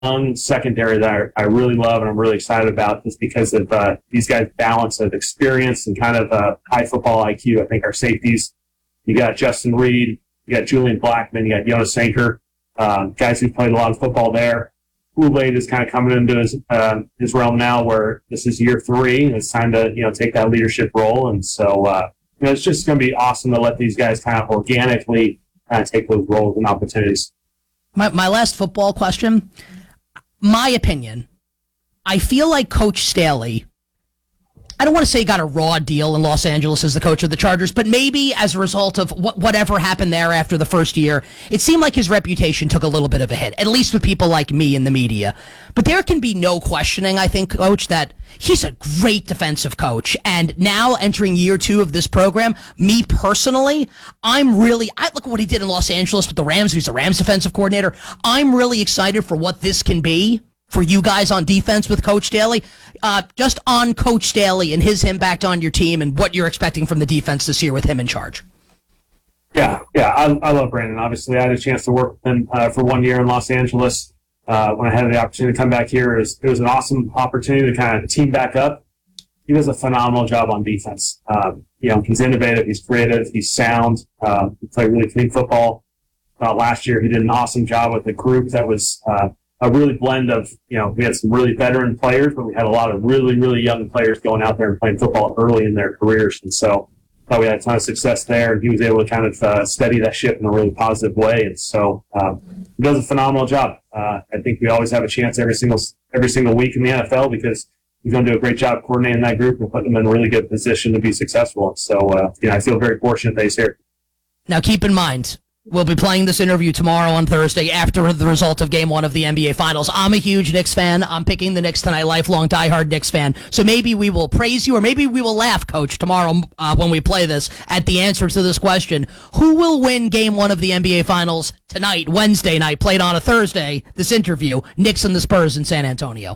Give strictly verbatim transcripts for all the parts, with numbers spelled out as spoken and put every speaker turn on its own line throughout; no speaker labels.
young secondary that I, I really love and I'm really excited about just because of uh, these guys' balance of experience and kind of uh, high football I Q. I think our safeties, you got Justin Reed, you got Julian Blackman, you got Jonas Sanker, um, guys who played a lot of football there. Kool-Aid is kind of coming into his uh, his realm now where this is year three and it's time to, you know, take that leadership role. And so, uh, you know, it's just going to be awesome to let these guys kind of organically kind of take those roles and opportunities.
My, my last football question, my opinion, I feel like Coach Staley, I don't want to say got a raw deal in Los Angeles as the coach of the Chargers, but maybe as a result of what, whatever happened there after the first year, it seemed like his reputation took a little bit of a hit, at least with people like me in the media. But there can be no questioning, I think, Coach, that he's a great defensive coach. And now entering year two of this program, me personally, I'm really, I look at what he did in Los Angeles with the Rams. He's the Rams defensive coordinator. I'm really excited for what this can be for you guys on defense with Coach Staley. Uh, just on Coach Staley and his impact on your team and what you're expecting from the defense this year with him in charge.
Yeah, yeah, I, I love Brandon. Obviously, I had a chance to work with him uh, for one year in Los Angeles. Uh, when I had the opportunity to come back here, it was, it was an awesome opportunity to kind of team back up. He does a phenomenal job on defense. Um, you know, he's innovative, he's creative, he's sound. Uh, he played really clean football. Uh, last year, he did an awesome job with a group that was uh, a really blend of, you know, we had some really veteran players, but we had a lot of really, really young players going out there and playing football early in their careers. And so I thought we had a ton of success there, and he was able to kind of uh, steady that ship in a really positive way. And so um, he does a phenomenal job. Uh, I think we always have a chance every single every single week in the N F L because he's going to do a great job coordinating that group and putting them in a really good position to be successful. So, uh, you know, I feel very fortunate that he's here.
Now, keep in mind, we'll be playing this interview tomorrow on Thursday after the result of Game One of the N B A Finals. I'm a huge Knicks fan. I'm picking the Knicks tonight, lifelong diehard Knicks fan. So maybe we will praise you, or maybe we will laugh, Coach, tomorrow uh, when we play this at the answer to this question. Who will win Game One of the N B A Finals tonight, Wednesday night, played on a Thursday? This interview, Knicks and the Spurs in San Antonio.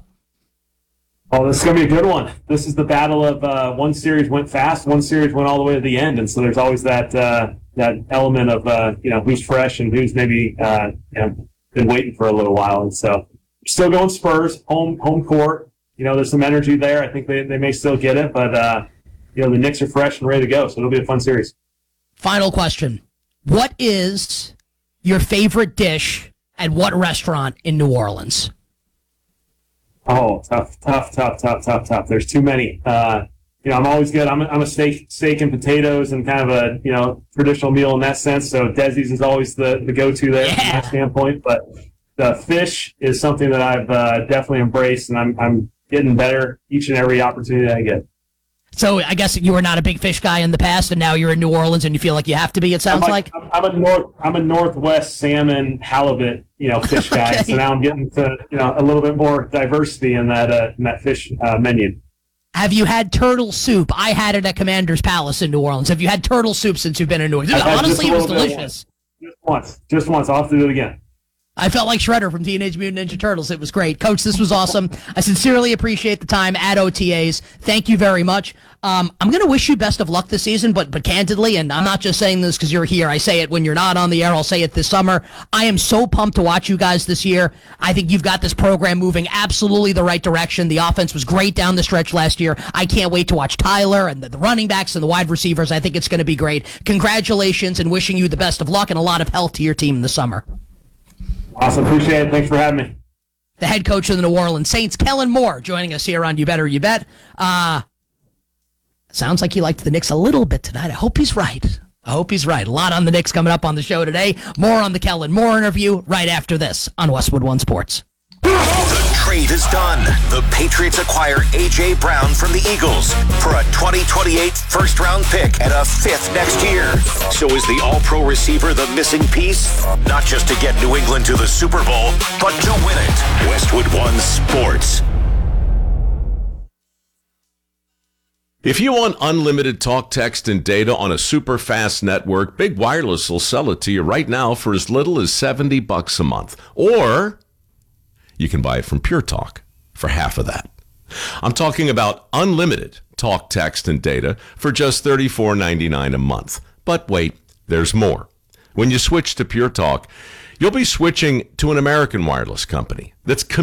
Oh, this is going to be a good one. This is the battle of uh, one series went fast, one series went all the way to the end, and so there's always that uh, that element of uh, you know who's fresh and who's maybe uh, you know been waiting for a little while. And so still going Spurs, home home court. You know, there's some energy there. I think they, they may still get it, but uh, you know the Knicks are fresh and ready to go, so it'll be a fun series.
Final question: what is your favorite dish at what restaurant in New Orleans?
Oh, tough, tough, tough, tough, tough, tough. There's too many. Uh, you know, I'm always good. I'm a, I'm a steak, steak and potatoes and kind of a, you know, traditional meal in that sense. So Desi's is always the, the go-to there
yeah.
from that standpoint. But the fish is something that I've uh, definitely embraced, and I'm I'm getting better each and every opportunity I get.
So I guess you were not a big fish guy in the past, and now you're in New Orleans, and you feel like you have to be. It sounds
I'm
like,
like I'm a north I'm a Northwest salmon halibut, you know, fish guy.
Okay.
So now I'm getting to you know a little bit more diversity in that uh, in that fish uh, menu.
Have you had turtle soup? I had it at Commander's Palace in New Orleans. Have you had turtle soup since you've been in New Orleans? Honestly, it was delicious.
Just once, just once. I'll have to do it again.
I felt like Shredder from Teenage Mutant Ninja Turtles. It was great. Coach, this was awesome. I sincerely appreciate the time at O T As. Thank you very much. Um, I'm going to wish you best of luck this season, but but candidly, and I'm not just saying this because you're here. I say it when you're not on the air. I'll say it this summer. I am so pumped to watch you guys this year. I think you've got this program moving absolutely the right direction. The offense was great down the stretch last year. I can't wait to watch Tyler and the, the running backs and the wide receivers. I think it's going to be great. Congratulations, and wishing you the best of luck and a lot of health to your team in the summer.
Awesome. Appreciate it. Thanks for having me.
The head coach of the New Orleans Saints, Kellen Moore, joining us here on You Better You Bet. Uh, sounds like he liked the Knicks a little bit tonight. I hope he's right. I hope he's right. A lot on the Knicks coming up on the show today. More on the Kellen Moore interview right after this on Westwood One Sports.
The trade is done. The Patriots acquire A J. Brown from the Eagles for a twenty twenty-eight first-round pick and a fifth next year. So is the all-pro receiver the missing piece? Not just to get New England to the Super Bowl, but to win it. Westwood One Sports.
If you want unlimited talk, text, and data on a super fast network, Big Wireless will sell it to you right now for as little as seventy bucks a month. Or you can buy it from Pure Talk for half of that. I'm talking about unlimited talk, text, and data for just thirty-four ninety-nine a month. But wait, there's more. When you switch to Pure Talk, you'll be switching to an American wireless company that's